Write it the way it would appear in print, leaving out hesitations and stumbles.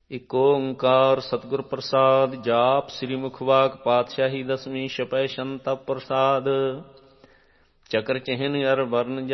ਇਕ ਓੰਕਾਰ ਸਤਿਗੁਰ ਪ੍ਰਸਾਦ। ਜਾਪ ਸ੍ਰੀ ਮੁਖਵਾਕ ਪਾਤਸ਼ਾਹੀ ਦਸਵੀਂ ਛਪੈ ਛੰਤ ਪ੍ਰਸਾਦ। ਚਕਰ ਚਿਹਨ ਅਰ ਵਰਨ